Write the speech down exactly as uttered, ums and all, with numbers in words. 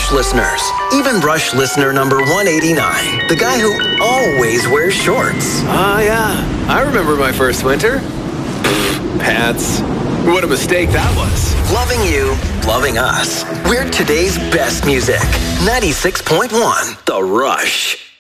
Rush listeners. Even Rush listener number one eighty-nine, the guy who always wears shorts. Ah, uh, yeah. I remember my first winter. Pants. What a mistake that was. Loving you, loving us. We're today's best music. ninety-six point one, The Rush.